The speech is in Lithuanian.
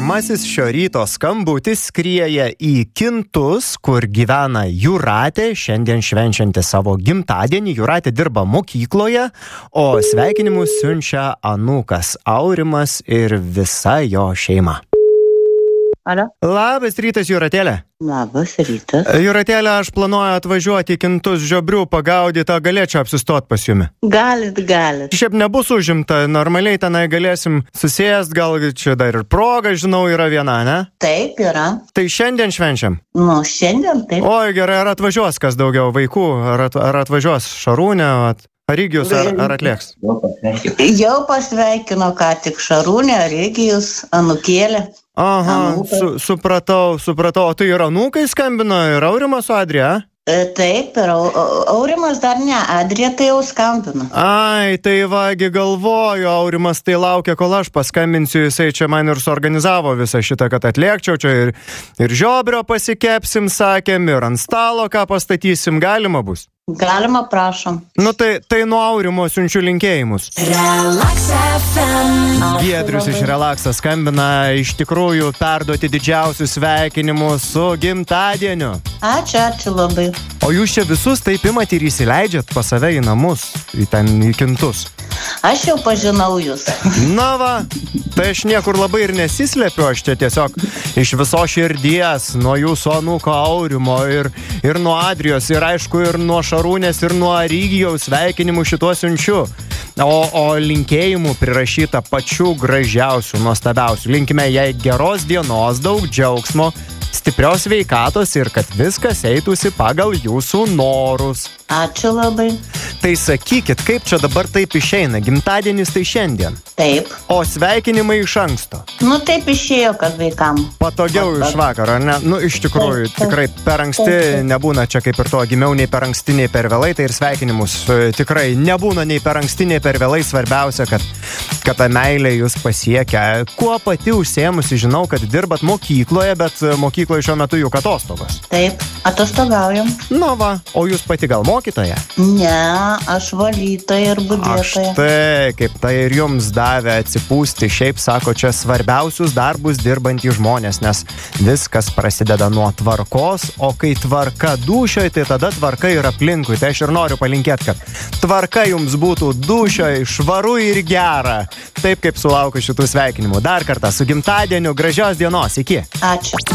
pirmasis šio ryto skambutis skrieja į Kintus, kur gyvena Jūratė, šiandien švenčianti savo gimtadienį. Jūratė dirba mokykloje, o sveikinimus siunčia anūkas Aurimas ir visa jo šeima. Alio? Labas rytas, Jūratėlė. Labas rytas. Jūratėlė, aš planuoju atvažiuoti į Kintus žiobrių pagaudyti, galėčiau apsistot pas jumi. Galit. Šiaip nebus užimta, normaliai tenai galėsim susėst, gal čia dar ir proga, žinau, yra viena, ne? Taip, yra. Tai šiandien švenčiam? Nu, šiandien taip. Oi, gerai, ar atvažiuos kas daugiau vaikų, ar atvažiuos Šarūnė, Arigijus, ar atlėks? Jau pasveikino ką tik Šarūnė, Arigijus, anūkėlė. Aha, supratau. O tai ir anūkai skambino, ir Aurimas su Adrija? Taip, ir Aurimas dar ne, Adrija tai jau skambino. Ai, tai vagi galvoju, Aurimas tai laukia, kol aš paskambinsiu, jisai čia man ir suorganizavo visą šitą, kad atlėkčiau, čia ir žiobrio pasikepsim, sakėm, ir ant stalo ką pastatysim, galima bus? Galima, prašom. Nu tai nuo Aurimo siunčiu linkėjimus. Relax FM. Giedrius iš Relaxą skambina, iš tikrųjų perduoti didžiausius sveikinimus su gimtadieniu. Ačiū labai. O jūs čia visus taip imat ir įsileidžiat pas save į namus, į Kintus? Aš jau pažinau jūs. Na va, tai aš niekur labai ir nesislepiu, aš čia tiesiog iš viso širdies, nuo jūsų anūko Aurimo ir nuo Adrijos, ir aišku, ir nuo Šarūnės, ir nuo Arigijaus sveikinimų šituos siunčiu. O linkėjimų prirašyta pačių gražiausių, nuostabiausių. Linkime jai geros dienos, daug džiaugsmo, stiprios sveikatos ir kad viskas eitųsi pagal jūsų norus. Ačiū labai. Tai sakykit, kaip čia dabar taip išeina? Gimtadienis tai šiandien. Taip. O sveikinimai iš anksto. Nu taip išėjo, kad vaikam. Patogiau iš vakaro, ar ne? Nu, iš tikrųjų, tikrai per anksti nebūna čia kaip ir to gimiau nei per anksti, nei per vėlai, tai ir sveikinimus tikrai nebūna nei per anksti, nei per vėlai. Svarbiausia, kad ta meilė jūs pasiekia. Kuo pati užsiėmusi, žinau, kad dirbat mokykloje, bet mokykloje šiuo metu juk atostogos. Taip, atostogaujam. Nu va, o jūs pati gal mokytoja? Ne, aš valytoja ir budėtoja. Štai, kaip tai ir jums davė atsipūsti. Šiaip sako, čia svarbiausius darbus dirbantys žmonės, nes viskas prasideda nuo tvarkos, o kai tvarka dūšioj, tai tada tvarka ir aplinkui. Tai aš ir noriu palinkėti, kad tvarka jums būtų dūšioj, švaru ir gera. Taip kaip sulaukiu šitų sveikinimų. Dar kartą su gimtadieniu, gražios dienos, iki. Ačiū.